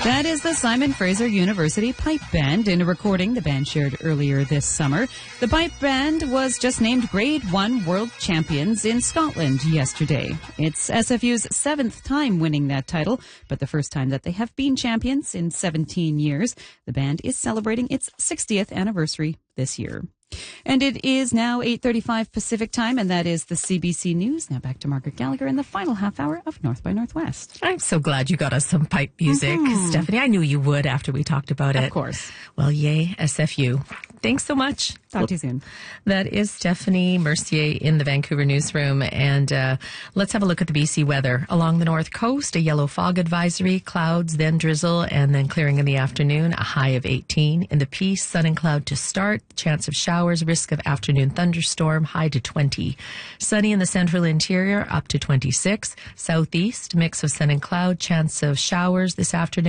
That is the Simon Fraser University Pipe Band. In a recording the band shared earlier this summer, the Pipe Band was just named Grade 1 World Champions in Scotland yesterday. It's SFU's 7th time winning that title, but the first time that they have been champions in 17 years. The band is celebrating its 60th anniversary this year. And it is now 8:35 Pacific time, and that is the CBC News. Now back to Margaret Gallagher in the final half hour of North by Northwest. I'm so glad you got us some pipe music, Stephanie. I knew you would after we talked about it. Of course. Well, yay, SFU. Thanks so much. Talk to you soon. That is Stephanie Mercier in the Vancouver newsroom. And let's have a look at the BC weather. Along the north coast, a yellow fog advisory, clouds, then drizzle, and then clearing in the afternoon, a high of 18. In the Peace, sun and cloud to start, chance of showers, risk of afternoon thunderstorm, high to 20. Sunny in the central interior, up to 26. Southeast, mix of sun and cloud, chance of showers this afternoon.